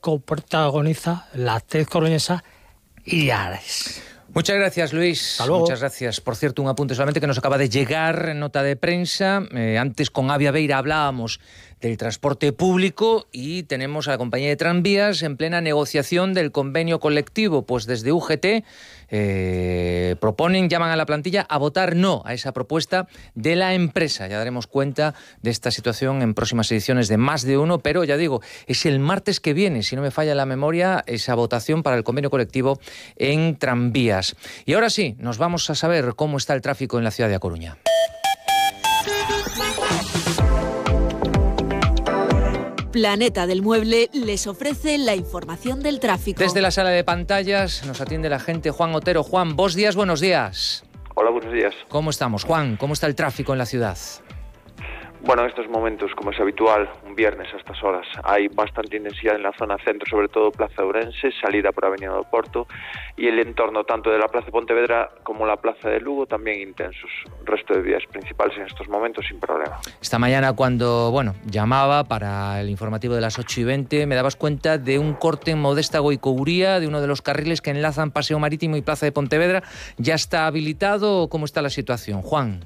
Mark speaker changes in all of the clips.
Speaker 1: copprotagoniza la actriz coruñesa Iria Ares.
Speaker 2: Muchas gracias, Luis. Muchas gracias. Por cierto, un apunte solamente que nos acaba de llegar, nota de prensa. Antes con Avia Beira hablábamos del transporte público y tenemos a la compañía de tranvías en plena negociación del convenio colectivo. Pues desde UGT llaman a la plantilla a votar no a esa propuesta de la empresa. Ya daremos cuenta de esta situación en próximas ediciones de Más de Uno, pero ya digo, es el martes que viene, si no me falla la memoria, esa votación para el convenio colectivo en tranvías. Y ahora sí, nos vamos a saber cómo está el tráfico en la ciudad de A Coruña.
Speaker 3: Planeta del Mueble les ofrece la información del tráfico.
Speaker 2: Desde la sala de pantallas nos atiende el agente Juan Otero. Juan, buenos días.
Speaker 4: Hola, buenos días.
Speaker 2: ¿Cómo estamos, Juan? ¿Cómo está el tráfico en la ciudad?
Speaker 4: Bueno, en estos momentos, como es habitual, un viernes a estas horas, hay bastante intensidad en la zona centro, sobre todo Plaza de Ourense, salida por Avenida do Porto, y el entorno tanto de la Plaza de Pontevedra como la Plaza de Lugo también intensos. Resto de vías principales en estos momentos sin problema.
Speaker 2: Esta mañana cuando, llamaba para el informativo de las 8:20, me dabas cuenta de un corte en Modesta Goicouría, de uno de los carriles que enlazan Paseo Marítimo y Plaza de Pontevedra. ¿Ya está habilitado? ¿Cómo está la situación, Juan?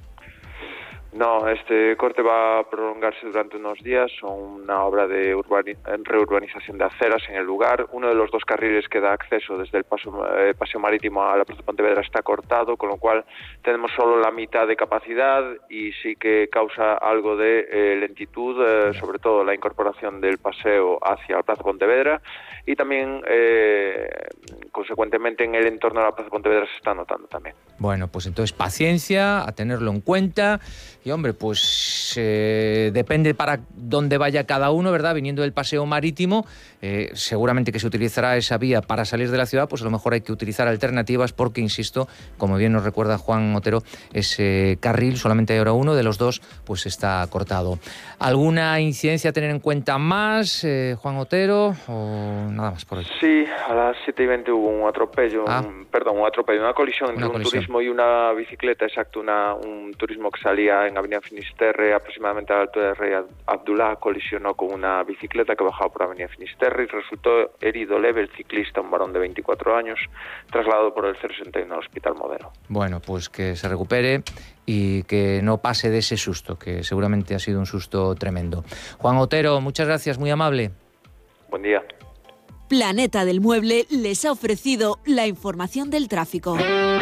Speaker 4: No, este corte va a prolongarse durante unos días. Son una obra de reurbanización de aceras en el lugar. Uno de los dos carriles que da acceso desde el Paseo Marítimo a la Plaza de Pontevedra está cortado, con lo cual tenemos solo la mitad de capacidad y sí que causa algo de lentitud, sobre todo la incorporación del paseo hacia la Plaza de Pontevedra, y también, consecuentemente, en el entorno de la Plaza de Pontevedra se está notando también.
Speaker 2: Bueno, pues entonces paciencia, a tenerlo en cuenta. Y hombre, pues depende para dónde vaya cada uno, ¿verdad? Viniendo del Paseo Marítimo, seguramente que se utilizará esa vía para salir de la ciudad, pues a lo mejor hay que utilizar alternativas porque, insisto, como bien nos recuerda Juan Otero, ese carril, solamente hay ahora uno, de los dos, pues está cortado. ¿Alguna incidencia a tener en cuenta más, Juan Otero, o nada más por hoy?
Speaker 4: Sí, a las 7:20 hubo un atropello, una colisión entre un turismo y una bicicleta, exacto, un turismo que salía en Avenida Finisterre, aproximadamente a la altura de Rey Abdullah, colisionó con una bicicleta que bajaba por Avenida Finisterre y resultó herido leve el ciclista, un varón de 24 años, trasladado por el 061 al Hospital Modelo.
Speaker 2: Bueno, pues que se recupere y que no pase de ese susto, que seguramente ha sido un susto tremendo. Juan Otero, muchas gracias, muy amable.
Speaker 4: Buen día.
Speaker 3: Planeta del Mueble les ha ofrecido la información del tráfico.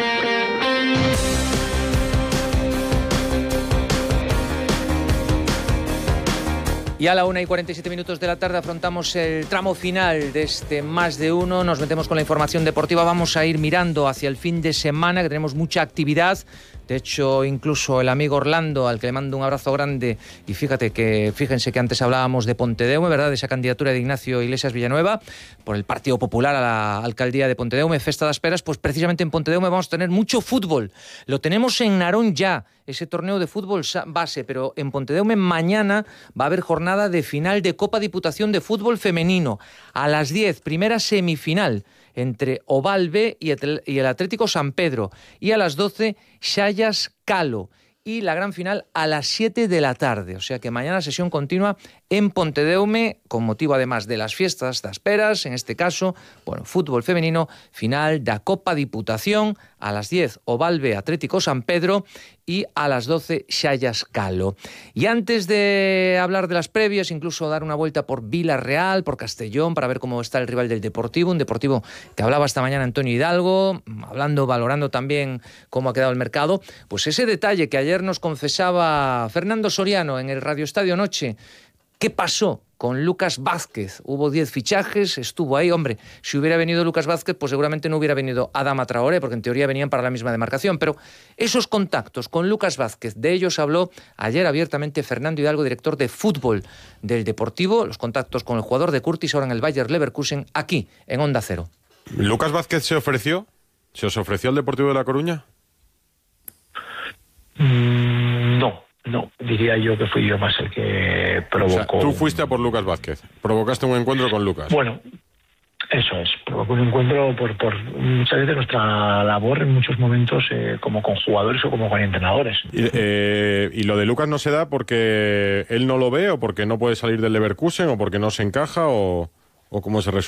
Speaker 2: Y a la 1:47 de la tarde afrontamos el tramo final de este Más de Uno. Nos metemos con la información deportiva. Vamos a ir mirando hacia el fin de semana, que tenemos mucha actividad. De hecho, incluso el amigo Orlando, al que le mando un abrazo grande, y fíjense que antes hablábamos de Pontedeume, ¿verdad?, de esa candidatura de Ignacio Iglesias Villanueva por el Partido Popular a la alcaldía de Pontedeume, Festa das Peras. Pues precisamente en Pontedeume vamos a tener mucho fútbol. Lo tenemos en Narón ya, ese torneo de fútbol base, pero en Pontedeume mañana va a haber jornada de final de Copa Diputación de fútbol femenino. A las 10, primera semifinal entre Oval B y el Atlético San Pedro, y a las 12 Xallas Calo, y la gran final a las 7 de la tarde. O sea que mañana sesión continua en Pontedeume, con motivo además de las fiestas das Peras, en este caso, fútbol femenino, final da Copa Diputación, a las 10 Oval B Atlético San Pedro y a las 12 Xallas Calo. Y antes de hablar de las previas, incluso dar una vuelta por Vila-real, por Castellón, para ver cómo está el rival del Deportivo, un Deportivo que hablaba esta mañana Antonio Hidalgo, valorando también cómo ha quedado el mercado, pues ese detalle que ayer nos confesaba Fernando Soriano en el Radio Estadio Noche. ¿Qué pasó con Lucas Vázquez? Hubo 10 fichajes, estuvo ahí. Hombre, si hubiera venido Lucas Vázquez, pues seguramente no hubiera venido Adama Traoré, porque en teoría venían para la misma demarcación. Pero esos contactos con Lucas Vázquez, de ellos habló ayer abiertamente Fernando Hidalgo, director de fútbol del Deportivo. Los contactos con el jugador de Curtis, ahora en el Bayer Leverkusen, aquí, en Onda Cero.
Speaker 5: ¿Lucas Vázquez se ofreció? ¿Se os ofreció al Deportivo de La Coruña?
Speaker 6: No, diría yo que fui yo más el que provocó.
Speaker 5: O sea, tú fuiste a por Lucas Vázquez, provocaste un encuentro con Lucas.
Speaker 6: Bueno, eso es, provocó un encuentro por muchas veces nuestra labor en muchos momentos como con jugadores o como con entrenadores.
Speaker 5: ¿Y lo de Lucas no se da porque él no lo ve, o porque no puede salir del Leverkusen, o porque no se encaja, o cómo se resuelve?